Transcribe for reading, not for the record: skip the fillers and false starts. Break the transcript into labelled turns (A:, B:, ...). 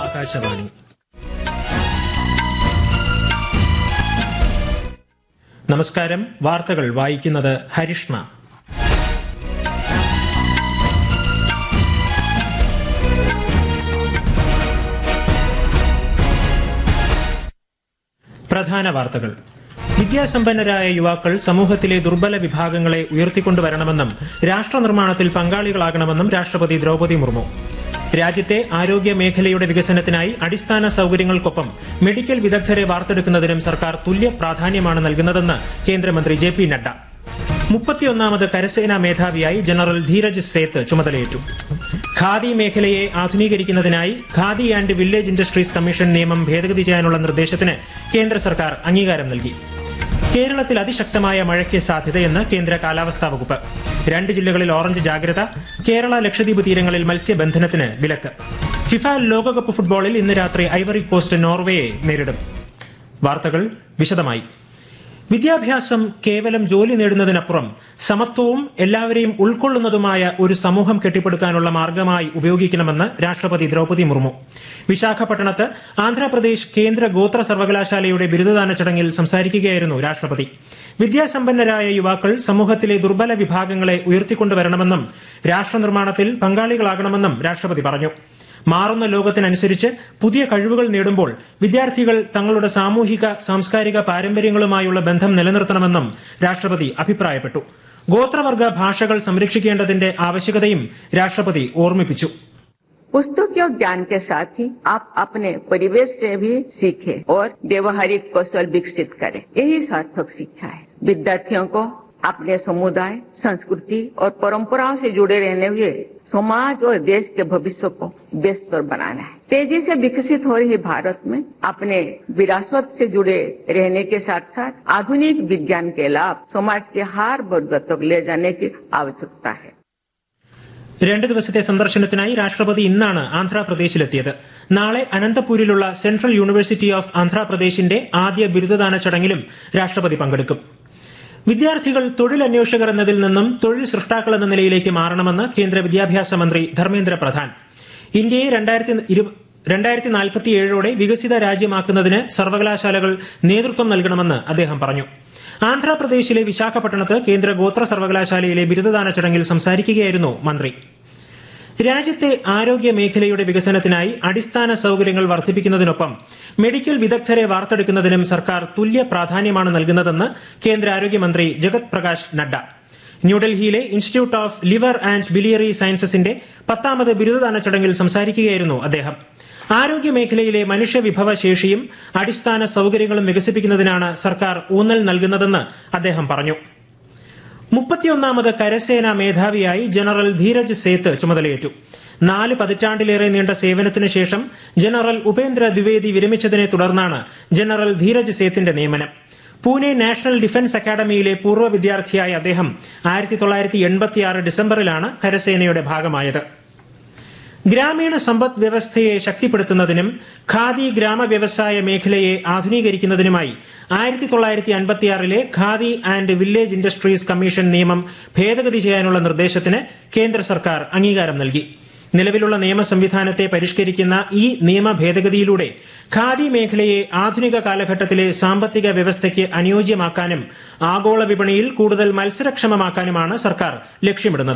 A: ആകാശവാണി. നമസ്കാരം. വാർത്തകൾ വായിക്കുന്നത് ഹരിഷ്ണ. പ്രധാന വാർത്തകൾ. വിദ്യാസമ്പന്നരായ യുവാക്കൾ സമൂഹത്തിലെ ദുർബല വിഭാഗങ്ങളെ ഉയർത്തിക്കൊണ്ടുവരണമെന്നും രാഷ്ട്ര നിർമ്മാണത്തിൽ പങ്കാളികളാകണമെന്നും രാഷ്ട്രപതി ദ്രൌപദി മുർമു. രാജ്യത്തെ ആരോഗ്യ മേഖലയുടെ വികസനത്തിനായി അടിസ്ഥാന സൌകര്യങ്ങൾക്കൊപ്പം മെഡിക്കൽ വിദഗ്ധരെ വാർത്തെടുക്കുന്നതിനും സർക്കാർ തുല്യ പ്രാധാന്യമാണ് നൽകുന്നതെന്ന് കേന്ദ്രമന്ത്രി ജെ.പി. നഡ്ഡ. 31ാമത് കരസേനാ മേധാവിയായി ജനറൽ ധീരജ് സേത്ത് ചുമതലയേറ്റു. ഖാദി മേഖലയെ ആധുനീകരിക്കുന്നതിനായി khadi and village industries commission നിയമം ഭേദഗതി ചെയ്യാനുള്ള നിർദ്ദേശത്തിന് കേന്ദ്ര സർക്കാർ അംഗീകാരം നൽകി. കേരളത്തിൽ അതിശക്തമായ മഴയ്ക്ക് സാധ്യതയെന്ന് കേന്ദ്ര കാലാവസ്ഥാ വകുപ്പ്. 2 ജില്ലകളിൽ ഓറഞ്ച് ജാഗ്രത. കേരള ലക്ഷദ്വീപ് തീരങ്ങളിൽ മത്സ്യബന്ധനത്തിന് വിലക്ക്. ഫിഫ ലോകകപ്പ് ഫുട്ബോളിൽ ഇന്ന് രാത്രി ഐവറി കോസ്റ്റ് നോർവേയെ നേരിടും. വാർത്തകൾ വിശദമായി. വിദ്യാഭ്യാസം കേവലം ജോലി നേടുന്നതിനപ്പുറം സമത്വവും എല്ലാവരെയും ഉൾക്കൊള്ളുന്നതുമായ ഒരു സമൂഹം കെട്ടിപ്പടുക്കാനുള്ള മാർഗമായി ഉപയോഗിക്കണമെന്ന് രാഷ്ട്രപതി ദ്രൌപദി മുർമു. വിശാഖപട്ടണത്ത് ആന്ധ്രാപ്രദേശ് കേന്ദ്ര ഗോത്ര സർവകലാശാലയുടെ ബിരുദദാന ചടങ്ങിൽ സംസാരിക്കുകയായിരുന്നു രാഷ്ട്രപതി. വിദ്യാസമ്പന്നരായ യുവാക്കൾ സമൂഹത്തിലെ ദുർബല വിഭാഗങ്ങളെ ഉയർത്തിക്കൊണ്ടുവരണമെന്നും രാഷ്ട്ര നിർമ്മാണത്തിൽ പങ്കാളികളാകണമെന്നും രാഷ്ട്രപതി പറഞ്ഞു. മാറുന്ന ലോകത്തിനനുസരിച്ച് പുതിയ കഴിവുകൾ നേടുമ്പോൾ വിദ്യാർത്ഥികൾ തങ്ങളുടെ സാമൂഹിക സാംസ്കാരിക പാരമ്പര്യങ്ങളുമായുള്ള ബന്ധം നിലനിർത്തണമെന്നും രാഷ്ട്രപതി അഭിപ്രായപ്പെട്ടു. ഗോത്രവർഗ ഭാഷകൾ സംരക്ഷിക്കേണ്ടതിന്റെ ആവശ്യകതയും രാഷ്ട്രപതി ഓർമ്മിപ്പിച്ചു.
B: पुस्तकीय ज्ञान के साथ ही आप अपने परिवेश से भी सीखें और व्यवहारिक कौशल विकसित करें. यही सार्थक शिक्षा है. विद्यार्थियों को अपने समुदाय, संस्कृति और परंपराओं से जुड़े रहने हुए समाज और देश के भविष्य को बेहतर बनाना है. तेजी से विकसित हो रही भारत में अपने विरासत से जुड़े रहने के साथ साथ आधुनिक विज्ञान के लाभ समाज के हर वर्ग तक ले जाने की आवश्यकता है.
A: 2 ദിവസത്തെ സന്ദർശനത്തിനായി രാഷ്ട്രപതി ഇന്നാണ് ആന്ധ്രാപ്രദേശിലെത്തിയത്. നാളെ അനന്തപൂരിലുള്ള സെൻട്രൽ യൂണിവേഴ്സിറ്റി ഓഫ് ആന്ധ്രാപ്രദേശിന്റെ ആദ്യ ബിരുദദാന ചടങ്ങിലും രാഷ്ട്രപതി പങ്കെടുക്കും. വിദ്യാർത്ഥികൾ തൊഴിലന്വേഷകർ എന്നതിൽ നിന്നും തൊഴിൽ സൃഷ്ടാക്കൾ എന്ന നിലയിലേക്ക് മാറണമെന്ന് കേന്ദ്ര വിദ്യാഭ്യാസ മന്ത്രി ധർമ്മേന്ദ്ര പ്രധാൻ. ഇന്ത്യയെ 2047 വികസിത രാജ്യമാക്കുന്നതിന് സർവകലാശാലകൾ നേതൃത്വം നൽകണമെന്ന് അദ്ദേഹം പറഞ്ഞു. ആന്ധ്രാപ്രദേശിലെ വിശാഖപട്ടണത്ത് കേന്ദ്ര ഗോത്ര സർവകലാശാലയിലെ ബിരുദദാന ചടങ്ങിൽ സംസാരിക്കുകയായിരുന്നു മന്ത്രി. രാജ്യത്തെ ആരോഗ്യ മേഖലയുടെ വികസനത്തിനായി അടിസ്ഥാന സൌകര്യങ്ങൾ വർദ്ധിപ്പിക്കുന്നതിനൊപ്പം മെഡിക്കൽ വിദഗ്ധരെ വാർത്തെടുക്കുന്നതിനും സർക്കാർ തുല്യ പ്രാധാന്യമാണ് നൽകുന്നതെന്ന് കേന്ദ്ര ആരോഗ്യമന്ത്രി ജഗത് പ്രകാശ് നഡ്ഡ. ന്യൂഡൽഹിയിലെ institute of liver and biliary സയൻസസിന്റെ 10ാമത് ബിരുദദാന ചടങ്ങിൽ സംസാരിക്കുകയായിരുന്നു അദ്ദേഹം. ആരോഗ്യ മേഖലയിലെ മനുഷ്യവിഭവ ശേഷിയും അടിസ്ഥാന സൌകര്യങ്ങളും വികസിപ്പിക്കുന്നതിനാണ് സർക്കാർ ഊന്നൽ നൽകുന്നതെന്ന് അദ്ദേഹം പറഞ്ഞു. 31ാമത് കരസേനാ മേധാവിയായി ജനറൽ ധീരജ് സേത്ത് ചുമതലയേറ്റു. 4 പതിറ്റാണ്ടിലേറെ നീണ്ട സേവനത്തിനു ശേഷം ജനറൽ ഉപേന്ദ്ര ദ്വിവേദി വിരമിച്ചതിനെ തുടർന്നാണ് ജനറൽ ധീരജ് സേത്തിന്റെ നിയമനം. പൂനെ നാഷണൽ ഡിഫൻസ് അക്കാദമിയിലെ പൂർവ്വ വിദ്യാർത്ഥിയായ അദ്ദേഹം 1986 ഡിസംബറിലാണ് കരസേനയുടെ ഭാഗമായത്. ഗ്രാമീണ സമ്പദ് വ്യവസ്ഥയെ ശക്തിപ്പെടുത്തുന്നതിനും ഖാദി ഗ്രാമ വ്യവസായ മേഖലയെ ആധുനീകരിക്കുന്നതിനുമായി 1956 khadi and village industries commission നിയമം ഭേദഗതി ചെയ്യാനുള്ള നിർദ്ദേശത്തിന് കേന്ദ്ര സർക്കാർ അംഗീകാരം നൽകി. നിലവിലുള്ള നിയമ സംവിധാനത്തെ പരിഷ്കരിക്കുന്ന ഈ നിയമ ഭേദഗതിയിലൂടെ ഖാദി മേഖലയെ ആധുനിക കാലഘട്ടത്തിലെ സാമ്പത്തിക വ്യവസ്ഥയ്ക്ക് അനുയോജ്യമാക്കാനും ആഗോള വിപണിയിൽ കൂടുതൽ മത്സരക്ഷമമാക്കാനുമാണ് സർക്കാർ ലക്ഷ്യമിടുന്നത്.